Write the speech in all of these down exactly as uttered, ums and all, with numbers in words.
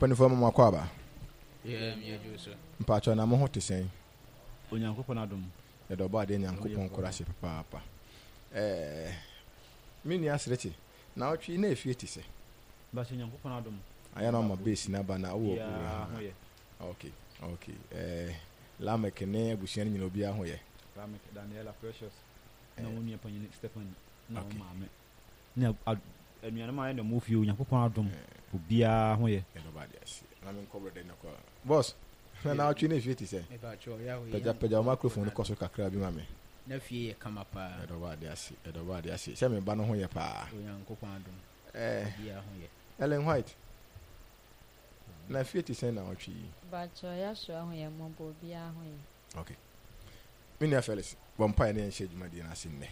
Panifo mama kwaba. Yeah, me juice. Mpacho na mo hote sen. Onyankopon adom. Ya do ba de nyankopon korase papa. Eh mini asrechi. Na otwi na efie ti se. Ba onyankopon adom. Aya na ma base na ba na wo Yeah, okay. Okay. Eh Lamek ne abusian nyina obi aho ye. Lamek Daniela Precious. Na woni apanyi Stephanie. Na maame. Na anuana ma na mo fie onyankopon adom. Obi a ho ye. Ya do ba de asi. Na me cover de na ko. Boss. Na otwi na efie ti se. Me ba cho ya we. Peja peja microphone ko so kakra bi ma me. Na fie ye kama pa. Ya do ba de asi. Ya do ba de asi. Se me ba no ho ye pa. Onyankopon adom. Eh. Bia ho ye. Ellen White. Na fie ti se na otwi. Ba cho ya so aho ye mo bo bia ho ye. Okay. Minia Felix, one pie and shade my dear Nassine.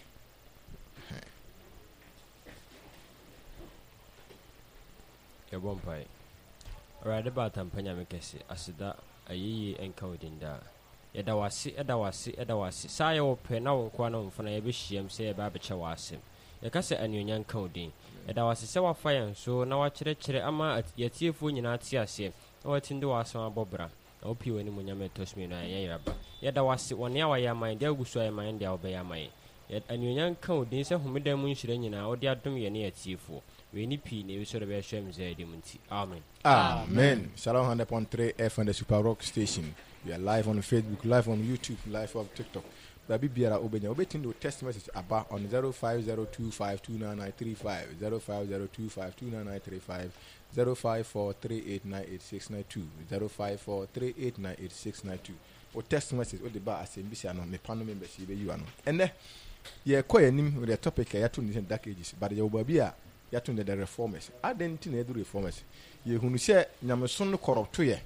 A one pie. Right about Tampania Mekesi, Asida, a ye and Cowdinda. Yada was si, Eda was si, Eda was si. Saya or Penau, Quanum, for a bisham, say a babacha was him. A cassa and union coding. Eda was a sour fire, so now I chere ama at yet if we not see us here. Or it's in the was on Bobra. Hope you any munyame toss me na yaba. Yet I was one hour ya mind, there was my mind, there obey my. Yet a new young code, this a humida munshin, or the atom ye near Tifu. We need P, never sort of a shame, Zedimunti. Amen. Amen. Shalom one hundred point three F on the Super Rock Station. We are live on Facebook, live on YouTube, live on TikTok. Baby Biara Obenya, obeting the text message about on zero five zero two five two nine nine three five, zero five zero two five two nine nine three five. zero five four three eight nine eight six nine two zero five four three eight nine eight six nine two or text message or the bar as a no me panel membership you ano and then ye ko yanim with the topic ya to in dark ages but ye obabia ya to the reformers identity na do reformers ye hunu se nyameso no koropto ye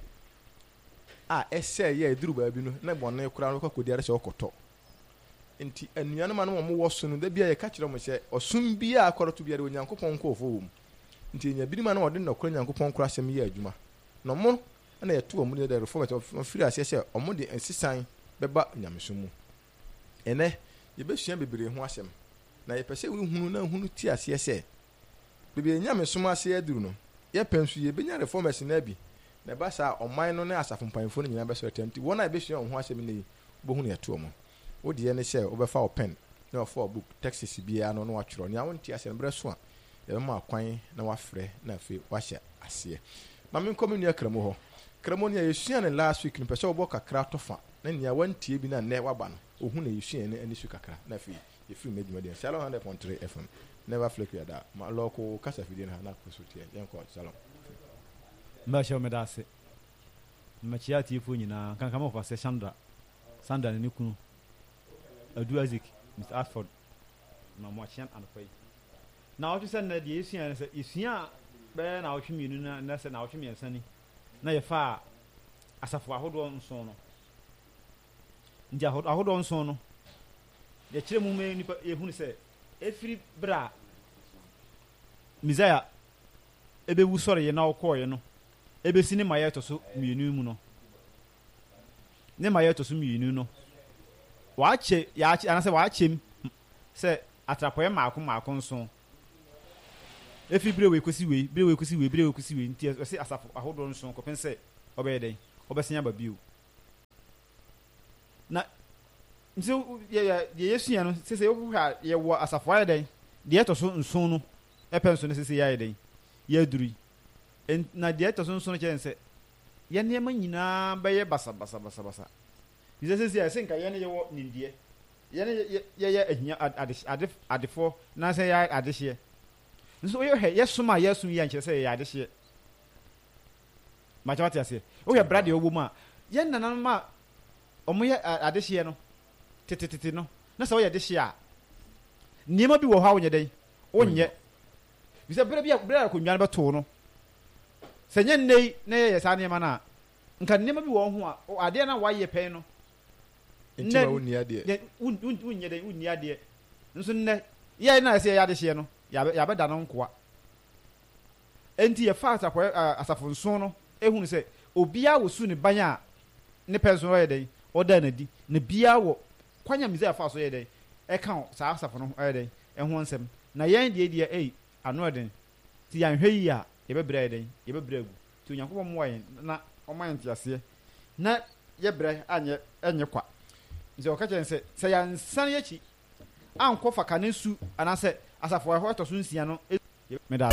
a ese ye eduru ba bi no na bonne kura no kokodi are se okoto enti anuanu ma no mo wo so no da bia ye ka kire mo se osum bia akoroto bia de onyankopon ko ofo wo nti nya bidima na ode nnokora nyankopon kora asem ye adwuma no mo na yeto omu de reformers of free asese omu de ensisan beba nyameso mu ene ye besua bebere ho asem na ye pese hunu na hunu ti asese bebe nyameso mu ase aduru no ye pensu ye benya reformers na bi na ba sa oman no na asafo mpanfo no nyina beso atenti wona ye besua ho asem ne bo hunu yeto omu odi ye ne se obefa o pen na o for book texts bia no no watworo ne awon ti asem bre so a ye ma kwan na wafrɛ na afi wahye ase ma men komuni akramo ho kramo ne yesua ne last week ne pese obo kakra tofa na nia wantie bi na ne waba no ohu na yesua ne ani su kakra na afi ye free medjuma de Shalom one hundred point three F M never flick you da ma loko kasa fidie na na kusutie yenko Shalom mba sha me dase ma chia ti fu nyina kan kama fa se Sandra Sandra ne kunu Adu Azik Mister Ashford ma mo chian anofai na o tse na die esua na se esua be na o tweminu na na se na o twemien sani na ye fa asafo ahodo nson no ndia ahodo nson no ye kire mu me nipa ye hu ni se efiri bra Mizaya ebe wu sore ye na okoye no ebe si ne maye to so mienu mu no ne maye to so mienu no wa che ya che anase wa chem se atrapoye maako maako nson efi brewe kwesi we brewe kwesi we brewe kwesi we nti o se asafo ahodo nson ko pense obe den obesenya ba biu na nti ye ye yesua no se se wo ha ye wo asafo aye den de to so nson no e penso ne se se yaye den ye duri en na de to so nson no chense ye ne ma nyina ba ye basa basa basa basa se se se se nka ye ne ye wo nindie ye ne ye ye ahia ade ade adefo na se ya adehye nso yo he yesuma yesu ye nche se ya adehye ma chawati ase o ye brade owo mu a ye nanan ma omo ye adehye no tetetete no na se o ye adehye a niema bi wo ha wonye den onye bisa bere bia bere ko nwan beto no se nye nei na ye sa niema na nka niema bi wo ho a ade na wa ye pen no ntima wonni ade wonni den wonni ade nso ne ye na se ya adehye no ya be da no nkoa enti ye fa asafo asafo nso no ehunu se obia wo su ne ban a ne penso no ye den oda na di na bia wo kwanya mize afa so ye den e kan sa asafo no ye den e ho nsem na yen die die ei ano den ti yan hwe yi a ye be bra den ye be bra gu to Yakuba Moy, na on my antiasia. Na yebre anye enye kwa. Nze okache nse se ya nsan yachi ankɔ fa kane su anase asafo ɛhɔ to so nsia no me da